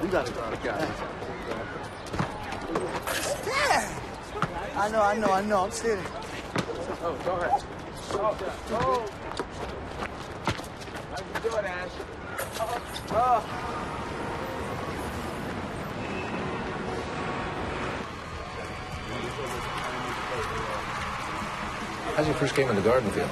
I know. I'm serious. Oh, go ahead. Oh. How you doing, Ash? How's your first game in the Garden feel?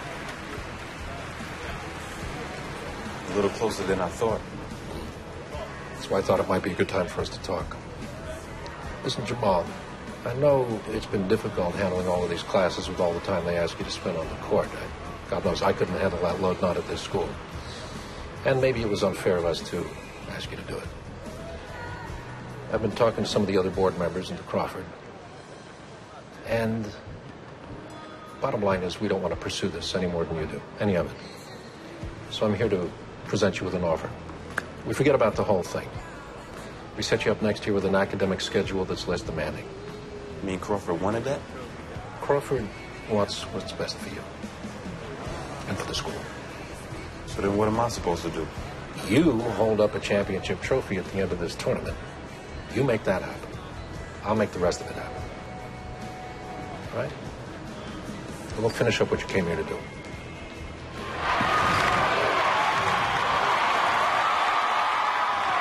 A little closer than I thought. That's why I thought it might be a good time for us to talk. Listen, Jamal, I know it's been difficult handling all of these classes with all the time they ask you to spend on the court. God knows I couldn't handle that load, not at this school. And maybe it was unfair of us to ask you to do it. I've been talking to some of the other board members and to Crawford. And bottom line is we don't want to pursue this any more than you do, any of it. So I'm here to present you with an offer. We forget about the whole thing. We set you up next year with an academic schedule that's less demanding. You mean Crawford wanted that? Crawford wants what's best for you and for the school. So then what am I supposed to do? You hold up a championship trophy at the end of this tournament. You make that happen. I'll make the rest of it happen. All right? We'll finish up what you came here to do.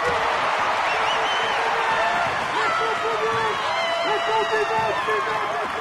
Let's go,